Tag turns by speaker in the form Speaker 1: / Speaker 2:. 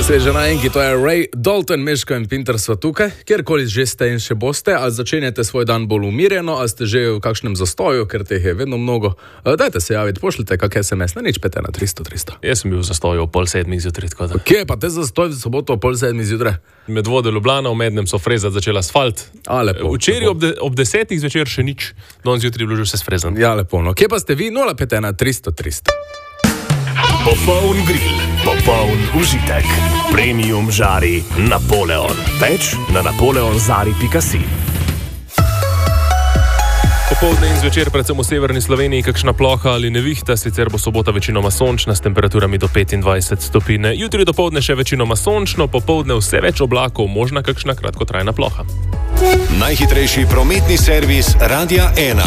Speaker 1: Sveže najenki, to je Ray Dalton, Meško in Pinter sva tukaj, kjerkoli že ste in še boste, a začenjate svoj dan bolj umirjeno, a ste že v kakšnem zastoju, ker teh je vedno mnogo. Dajte se javiti, pošljite kak SMS na nič 5 na 300.
Speaker 2: Jaz sem bil v zastoju ob 6:30 zjutraj.
Speaker 1: Kje pa te zastoj v soboto ob 6:30 zjutraj?
Speaker 2: Medvode Ljubljana, v Mednem so frezati začela asfalt. Včeraj ob 10 zvečer še nič, danes zjutraj je bilo že vse sfrezano.
Speaker 1: Ja, lepo. No. Kje pa ste vi? 051 300.
Speaker 3: Popoln grill, popoln užitek. Premium žari Napoleon. Več na napoleonzari.si.
Speaker 2: Popoldne in zvečer, predvsem v severni Sloveniji, kakšna ploha ali nevihta, sicer bo sobota večinoma sončna s temperaturami do 25 stopinj. Jutri dopoldne še večinoma sončno, popoldne vse več oblakov, možna kakšna kratkotrajna ploha.
Speaker 3: Najhitrejši prometni servis Radia 1.